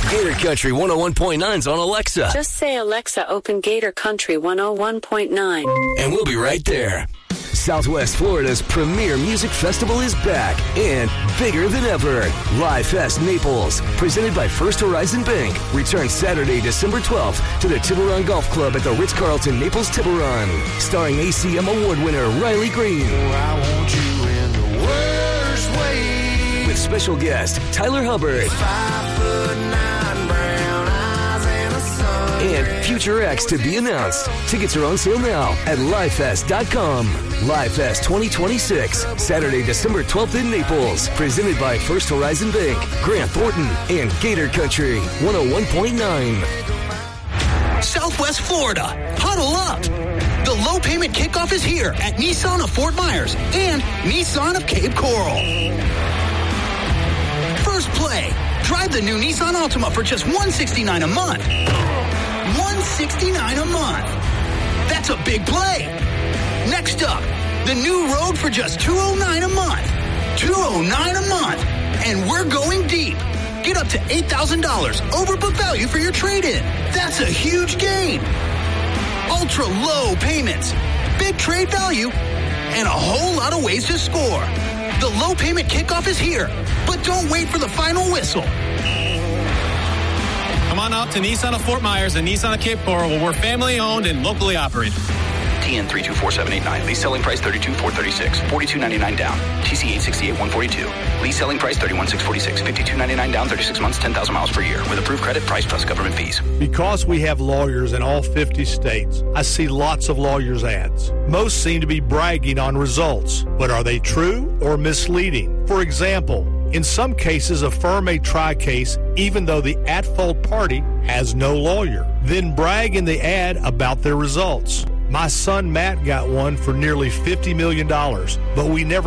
Gator Country 101.9's on Alexa. Just say, Alexa, open Gator Country 101.9. And we'll be right there. Southwest Florida's premier music festival is back and bigger than ever. Live Fest Naples, presented by First Horizon Bank, returns Saturday, December 12th to the Tiburon Golf Club at the Ritz-Carlton Naples Tiburon. Starring ACM Award winner Riley Green. I want you in the worst way. With special guest Tyler Hubbard. 5'9" brown eyes and a sun. And Future X to be announced. Tickets are on sale now at livefest.com. LiveFest 2026, Saturday, December 12th in Naples. Presented by First Horizon Bank, Grant Thornton, and Gator Country 101.9. Southwest Florida, huddle up. The low payment kickoff is here at Nissan of Fort Myers and Nissan of Cape Coral. First play, drive the new Nissan Altima for just $169 a month. $169 a month. That's a big play. Next up, the new Rogue for just $209 a month. $209 a month. And we're going deep. Get up to $8,000 over book value for your trade-in. That's a huge gain. Ultra low payments, big trade value, and a whole lot of ways to score. The low payment kickoff is here, but don't wait for the final whistle. Come on out to Nissan of Fort Myers and Nissan of Cape Coral, where we're family owned and locally operated. TN 324789. Lease selling price $32,436. $42.99 down. TC 868,142. Lease selling price $31,646. $52.99 down. 36 months. 10,000 miles per year. With approved credit, price plus government fees. Because we have lawyers in all 50 states, I see lots of lawyers' ads. Most seem to be bragging on results, but are they true or misleading? For example, in some cases, a firm may try a case even though the at-fault party has no lawyer, then brag in the ad about their results. My son Matt got one for nearly $50 million, but we never